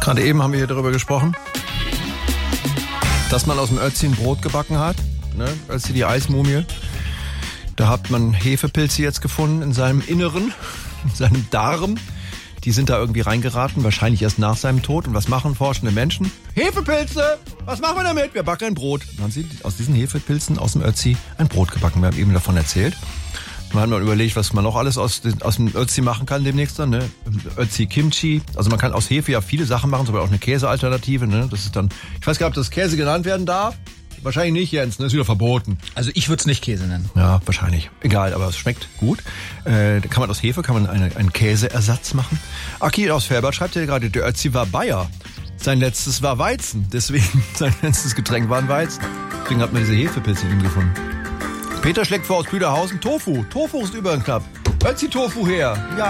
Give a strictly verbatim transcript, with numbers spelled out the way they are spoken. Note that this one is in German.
Gerade eben haben wir hier darüber gesprochen, dass man aus dem Ötzi ein Brot gebacken hat. Ne? Ötzi, die Eismumie. Da hat man Hefepilze jetzt gefunden in seinem Inneren, in seinem Darm. Die sind da irgendwie reingeraten, wahrscheinlich erst nach seinem Tod. Und was machen forschende Menschen? Hefepilze! Was machen wir damit? Wir backen ein Brot. Dann haben sie aus diesen Hefepilzen aus dem Ötzi ein Brot gebacken. Wir haben eben davon erzählt. Man hat mal überlegt, was man noch alles aus, aus dem Ötzi machen kann demnächst dann, ne? Ötzi Kimchi. Also man kann aus Hefe ja viele Sachen machen, zum Beispiel auch eine Käsealternative, ne? Das ist dann, ich weiß gar nicht, ob das Käse genannt werden darf. Wahrscheinlich nicht, Jens, ne? Ist wieder verboten. Also ich würde es nicht Käse nennen. Ja, wahrscheinlich. Egal, aber es schmeckt gut. Äh, da kann man aus Hefe, kann man eine, einen Käseersatz machen. Aki aus Felbert schreibt ja gerade, der Ötzi war Bayer. Sein letztes war Weizen. Deswegen, sein letztes Getränk war ein Weizen. Deswegen hat man diese Hefepilze in ihm gefunden. Peter schlägt vor aus Büderhausen Tofu. Tofu ist über den Knapp. Ötzi Tofu her. Ja.